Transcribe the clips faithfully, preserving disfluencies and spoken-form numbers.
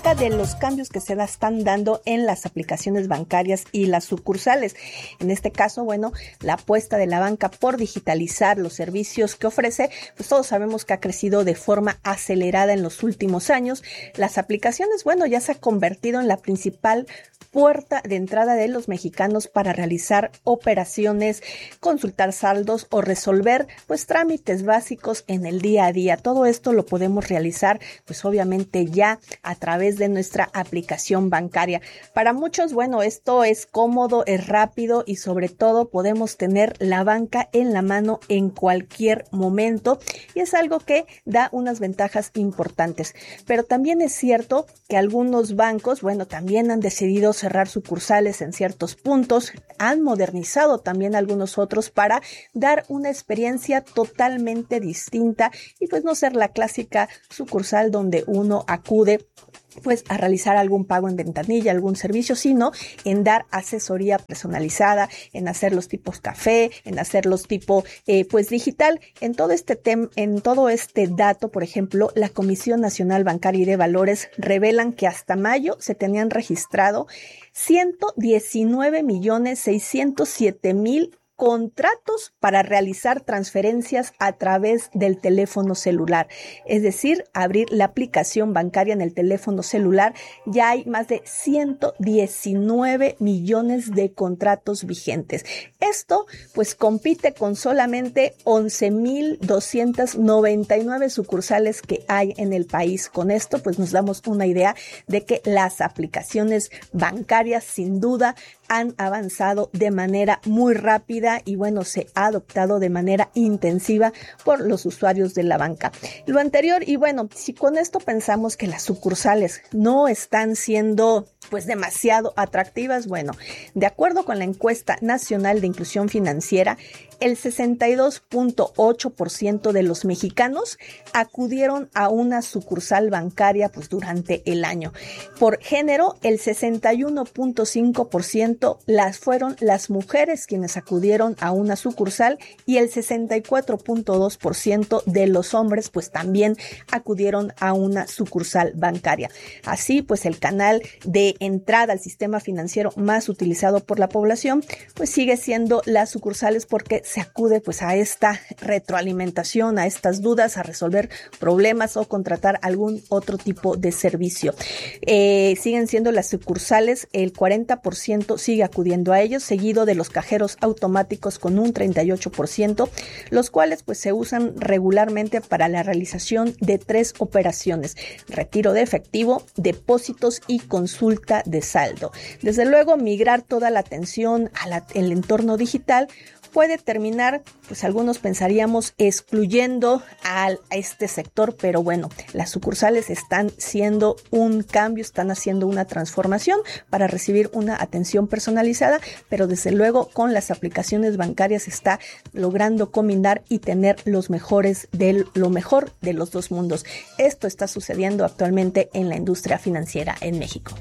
acerca de los cambios que se están dando en las aplicaciones bancarias y las sucursales. En este caso, bueno, la apuesta de la banca por digitalizar los servicios que ofrece, pues todos sabemos que ha crecido de forma acelerada en los últimos años. Las aplicaciones, bueno, ya se ha convertido en la principal puerta de entrada de los mexicanos para realizar operaciones, consultar saldos o resolver pues trámites básicos en el día a día. Todo esto lo podemos realizar pues obviamente ya a través de nuestra aplicación bancaria. Para muchos, bueno, esto es cómodo, es rápido y sobre todo podemos tener la banca en la mano en cualquier momento y es algo que da unas ventajas importantes. Pero también es cierto que algunos bancos, bueno, también han decidido cerrar sucursales en ciertos puntos, han modernizado también algunos otros para dar una experiencia totalmente distinta y pues no ser la clásica sucursal donde uno acude pues a realizar algún pago en ventanilla, algún servicio, sino en dar asesoría personalizada, en hacer los tipos café, en hacerlos tipo eh, pues digital. En todo este tema, en todo este dato, por ejemplo, la Comisión Nacional Bancaria y de Valores revelan que hasta mayo se tenían registrado ciento diecinueve millones seiscientos siete mil contratos para realizar transferencias a través del teléfono celular. Es decir, abrir la aplicación bancaria en el teléfono celular, ya hay más de ciento diecinueve millones de contratos vigentes. Esto pues compite con solamente once mil doscientas noventa y nueve sucursales que hay en el país. Con esto pues nos damos una idea de que las aplicaciones bancarias sin duda han avanzado de manera muy rápida y bueno, se ha adoptado de manera intensiva por los usuarios de la banca. Lo anterior, y bueno, si con esto pensamos que las sucursales no están siendo pues demasiado atractivas, bueno, de acuerdo con la encuesta nacional de inclusión financiera, el sesenta y dos punto ocho por ciento de los mexicanos acudieron a una sucursal bancaria pues durante el año. Por género, el sesenta y uno punto cinco por ciento las fueron las mujeres quienes acudieron a una sucursal y el sesenta y cuatro punto dos por ciento de los hombres pues también acudieron a una sucursal bancaria. Así pues el canal de entrada al sistema financiero más utilizado por la población pues sigue siendo las sucursales porque se acude pues a esta retroalimentación, a estas dudas, a resolver problemas o contratar algún otro tipo de servicio. Eh, siguen siendo las sucursales, el cuarenta por ciento sigue acudiendo a ellos, seguido de los cajeros automáticos con un treinta y ocho por ciento, los cuales pues se usan regularmente para la realización de tres operaciones: retiro de efectivo, depósitos y consulta de saldo. Desde luego, migrar toda la atención al entorno digital puede terminar, pues algunos pensaríamos, excluyendo a este sector, pero bueno, las sucursales están siendo un cambio, están haciendo una transformación para recibir una atención personalizada, pero desde luego con las aplicaciones bancarias está logrando combinar y tener los mejores de lo mejor de los dos mundos. Esto está sucediendo actualmente en la industria financiera en México.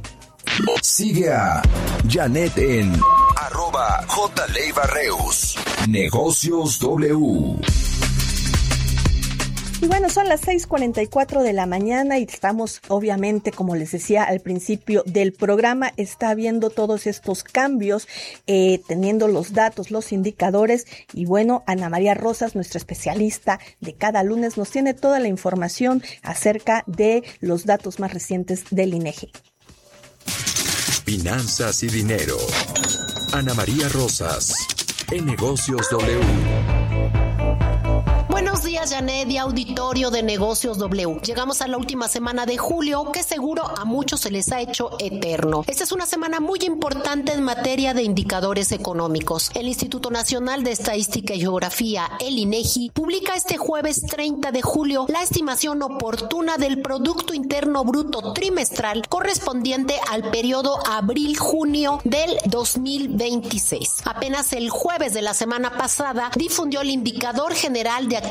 Sigue a Janet en arroba J. Leiva Reus. Negocios W. Y bueno, son las seis cuarenta y cuatro de la mañana y estamos, obviamente, como les decía al principio del programa, está viendo todos estos cambios, eh, teniendo los datos, los indicadores. Y bueno, Ana María Rosas, nuestra especialista de cada lunes, nos tiene toda la información acerca de los datos más recientes del INEGI. Finanzas y dinero. Ana María Rosas, en Negocios W. Buenos días, Janet y auditorio de Negocios W. Llegamos a la última semana de julio, que seguro a muchos se les ha hecho eterno. Esta es una semana muy importante en materia de indicadores económicos. El Instituto Nacional de Estadística y Geografía, el INEGI, publica este jueves treinta de julio la estimación oportuna del Producto Interno Bruto trimestral correspondiente al periodo abril-junio del dos mil veintiséis. Apenas el jueves de la semana pasada difundió el Indicador General de Actividad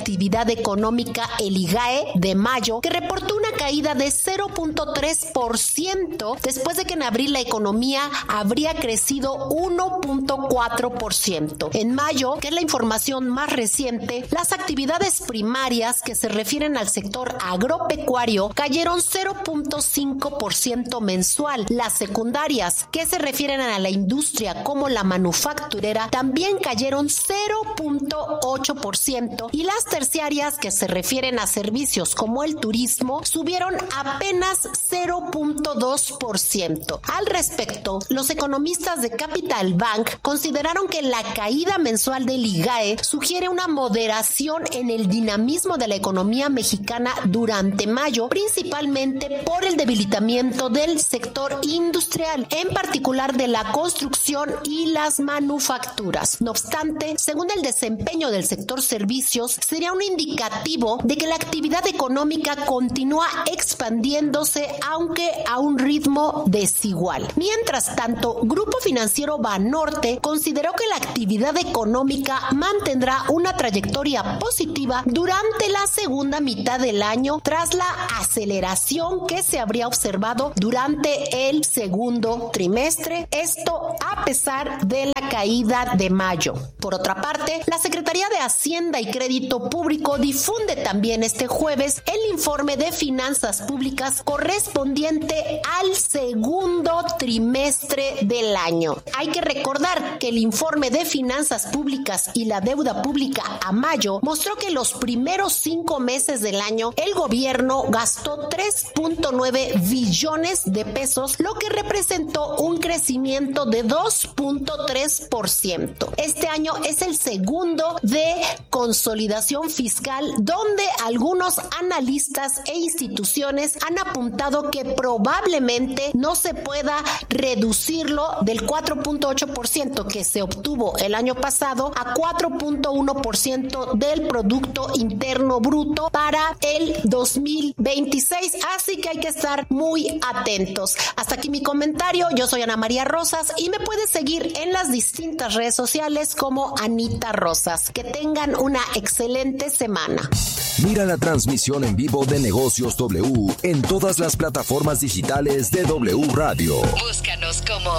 Actividad Económica, el I G A E, de mayo, que reportó una caída de cero punto tres por ciento después de que en abril la economía habría crecido uno punto cuatro por ciento. En mayo, que es la información más reciente, las actividades primarias que se refieren al sector agropecuario cayeron cero punto cinco por ciento mensual. Las secundarias, que se refieren a la industria como la manufacturera, también cayeron cero punto ocho por ciento, y las terciarias, que se refieren a servicios como el turismo, subieron apenas cero punto dos por ciento. Al respecto, los economistas de Capital Bank consideraron que la caída mensual del I G A E sugiere una moderación en el dinamismo de la economía mexicana durante mayo, principalmente por el debilitamiento del sector industrial, en particular de la construcción y las manufacturas. No obstante, según el desempeño del sector servicios, sería un indicativo de que la actividad económica continúa expandiéndose, aunque a un ritmo desigual. Mientras tanto, Grupo Financiero Banorte consideró que la actividad económica mantendrá una trayectoria positiva durante la segunda mitad del año, tras la aceleración que se habría observado durante el segundo trimestre, esto a pesar de la caída de mayo. Por otra parte, la Secretaría de Hacienda y Crédito Público difunde también este jueves el informe de finanzas públicas correspondiente al segundo trimestre del año. Hay que recordar que el informe de finanzas públicas y la deuda pública a mayo mostró que los primeros cinco meses del año el gobierno gastó tres punto nueve billones de pesos, lo que representó un crecimiento de dos punto tres por ciento. Este año es el segundo de consolidación fiscal, donde algunos analistas e instituciones han apuntado que probablemente no se pueda reducirlo del cuatro punto ocho por ciento que se obtuvo el año pasado a cuatro punto uno por ciento del Producto Interno Bruto para el dos mil veintiséis, así que hay que estar muy atentos. Hasta aquí mi comentario. Yo soy Ana María Rosas y me puedes seguir en las distintas redes sociales como Anita Rosas. Que tengan una excelente semana. Mira la transmisión en vivo de Negocios W en todas las plataformas digitales de W Radio. Búscanos como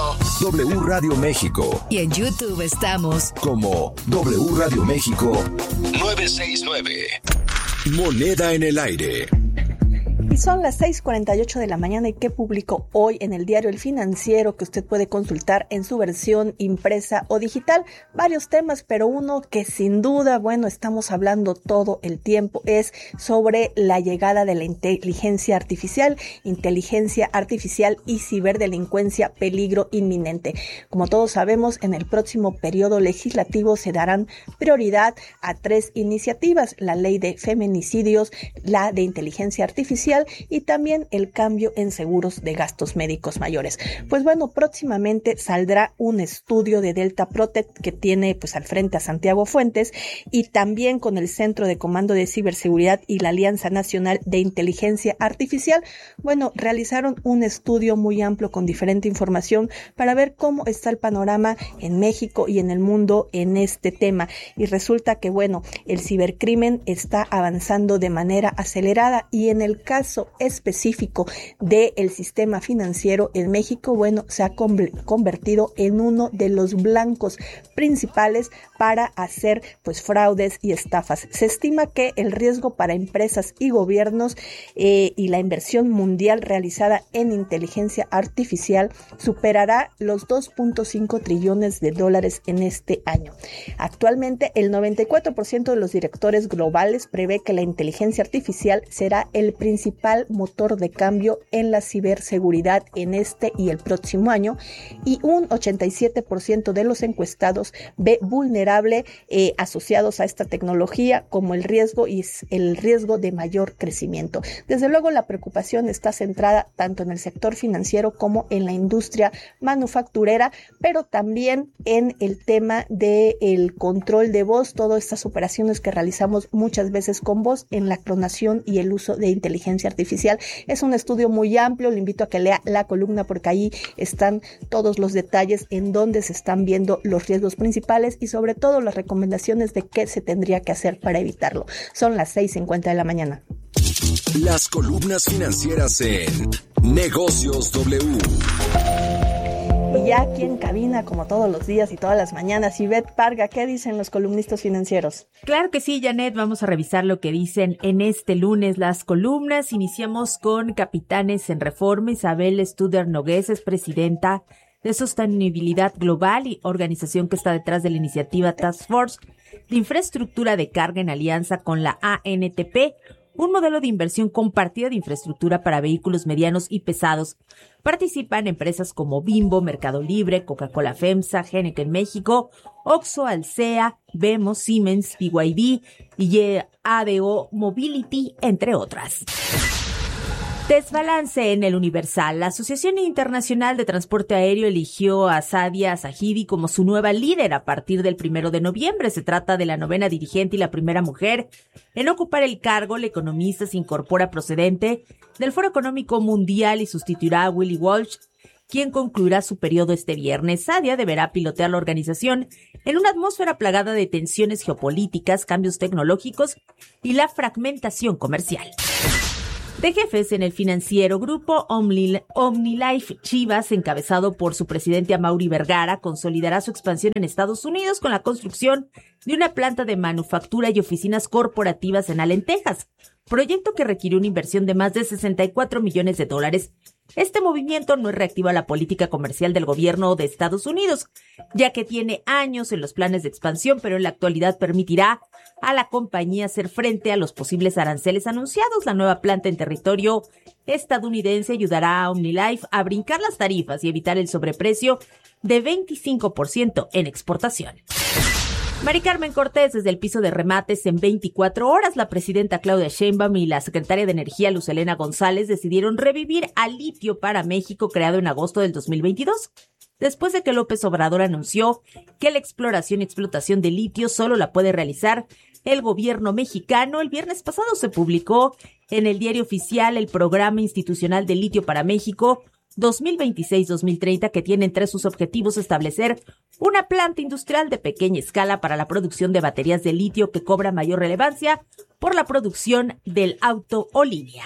W Radio México. Y en YouTube estamos como W Radio México novecientos sesenta y nueve. Moneda en el aire. Y son las seis cuarenta y ocho de la mañana y ¿qué publicó hoy en el diario El Financiero, que usted puede consultar en su versión impresa o digital? Varios temas, pero uno que sin duda, bueno, estamos hablando todo el tiempo es sobre la llegada de la inteligencia artificial, inteligencia artificial y ciberdelincuencia, peligro inminente. Como todos sabemos, en el próximo periodo legislativo se darán prioridad a tres iniciativas: la ley de feminicidios, la de inteligencia artificial y también el cambio en seguros de gastos médicos mayores. Pues bueno, próximamente saldrá un estudio de Delta Protect que tiene pues al frente a Santiago Fuentes, y también con el Centro de Comando de Ciberseguridad y la Alianza Nacional de Inteligencia Artificial. Bueno, realizaron un estudio muy amplio con diferente información para ver cómo está el panorama en México y en el mundo en este tema. Y resulta que bueno, el cibercrimen está avanzando de manera acelerada, y en el caso específico del sistema financiero en México, bueno, se ha convertido en uno de los blancos principales para hacer pues fraudes y estafas. Se estima que el riesgo para empresas y gobiernos eh, y la inversión mundial realizada en inteligencia artificial superará los dos punto cinco trillones de dólares en este año. Actualmente, el noventa y cuatro por ciento de los directores globales prevé que la inteligencia artificial será el principal motor de cambio en la ciberseguridad en este y el próximo año, y un ochenta y siete por ciento de los encuestados ve vulnerable eh, asociados a esta tecnología como el riesgo y el riesgo de mayor crecimiento. Desde luego, la preocupación está centrada tanto en el sector financiero como en la industria manufacturera, pero también en el tema del control de voz, todas estas operaciones que realizamos muchas veces con voz, en la clonación y el uso de inteligencia inteligencia artificial. Es un estudio muy amplio, le invito a que lea la columna porque ahí están todos los detalles en donde se están viendo los riesgos principales y sobre todo las recomendaciones de qué se tendría que hacer para evitarlo. Son las seis cincuenta de la mañana. Las columnas financieras en Negocios W. Y ya aquí en cabina, como todos los días y todas las mañanas, Ivette Parga, ¿qué dicen los columnistas financieros? Claro que sí, Janet, vamos a revisar lo que dicen en este lunes las columnas. Iniciamos con Capitanes en Reforma. Isabel Studer Nogués es presidenta de Sostenibilidad Global y organización que está detrás de la iniciativa Task Force de Infraestructura de Carga en alianza con la A N T P, un modelo de inversión compartida de infraestructura para vehículos medianos y pesados. Participan empresas como Bimbo, Mercado Libre, Coca-Cola FEMSA, Heineken México, Oxxo, Alsea, Vemo, Siemens, B Y D y A D O Mobility, entre otras. Desbalance en el Universal. La Asociación Internacional de Transporte Aéreo eligió a Sadia Zahidi como su nueva líder a partir del primero de noviembre. Se trata de la novena dirigente y la primera mujer en ocupar el cargo. La economista se incorpora procedente del Foro Económico Mundial y sustituirá a Willy Walsh, quien concluirá su periodo este viernes. Sadia deberá pilotear la organización en una atmósfera plagada de tensiones geopolíticas, cambios tecnológicos y la fragmentación comercial. De jefes en el Financiero, Grupo Omni, OmniLife Chivas, encabezado por su presidente Amaury Vergara, consolidará su expansión en Estados Unidos con la construcción de una planta de manufactura y oficinas corporativas en Allen, Texas, proyecto que requirió una inversión de más de sesenta y cuatro millones de dólares. Este movimiento no es reactivo a la política comercial del gobierno de Estados Unidos, ya que tiene años en los planes de expansión, pero en la actualidad permitirá a la compañía hacer frente a los posibles aranceles anunciados. La nueva planta en territorio estadounidense ayudará a OmniLife a brincar las tarifas y evitar el sobreprecio de veinticinco por ciento en exportación. Mari Carmen Cortés, desde el piso de remates en veinticuatro horas, la presidenta Claudia Sheinbaum y la secretaria de Energía Luz Helena González decidieron revivir al litio para México, creado en agosto del dos mil veintidós. Después de que López Obrador anunció que la exploración y explotación de litio solo la puede realizar el gobierno mexicano, el viernes pasado se publicó en el Diario Oficial el Programa Institucional de Litio para México dos mil veintiséis a dos mil treinta, que tiene entre sus objetivos establecer una planta industrial de pequeña escala para la producción de baterías de litio que cobra mayor relevancia por la producción del auto o línea.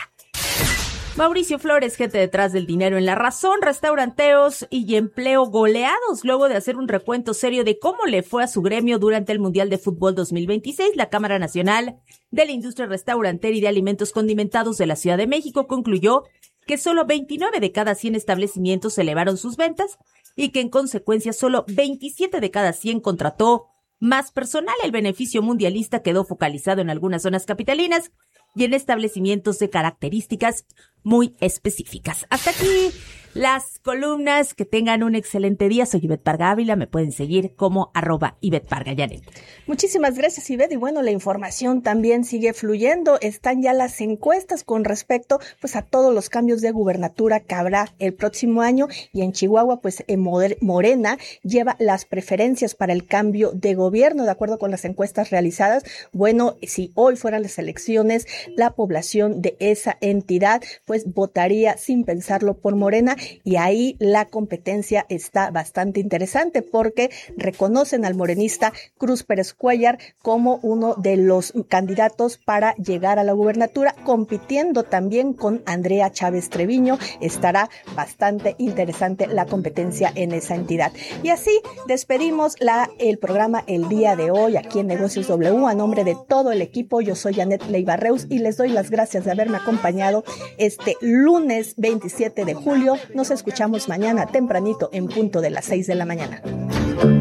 Mauricio Flores, gente detrás del dinero en La Razón. Restauranteos y empleo goleados. Luego de hacer un recuento serio de cómo le fue a su gremio durante el Mundial de Fútbol dos mil veintiséis, la Cámara Nacional de la Industria Restaurantera y de Alimentos Condimentados de la Ciudad de México concluyó que solo veintinueve de cada cien establecimientos elevaron sus ventas y que en consecuencia solo veintisiete de cada cien contrató más personal. El beneficio mundialista quedó focalizado en algunas zonas capitalinas y en establecimientos de características muy específicas. Hasta aquí las columnas. Que tengan un excelente día. Soy Ivette Parga Ávila. Me pueden seguir como arroba Ivette Parga Janet. Muchísimas gracias, Ivette. Y bueno, la información también sigue fluyendo. Están ya las encuestas con respecto pues a todos los cambios de gubernatura que habrá el próximo año. Y en Chihuahua, pues en Morena lleva las preferencias para el cambio de gobierno, de acuerdo con las encuestas realizadas. Bueno, si hoy fueran las elecciones, la población de esa entidad pues votaría sin pensarlo por Morena. Y ahí la competencia está bastante interesante porque reconocen al morenista Cruz Pérez Cuellar como uno de los candidatos para llegar a la gubernatura, compitiendo también con Andrea Chávez Treviño. Estará bastante interesante la competencia en esa entidad. Y así despedimos la, el programa el día de hoy aquí en Negocios W. A nombre de todo el equipo, yo soy Janet Leiva Reus y les doy las gracias de haberme acompañado este lunes veintisiete de julio. Nos escuchamos mañana tempranito en punto de las seis de la mañana.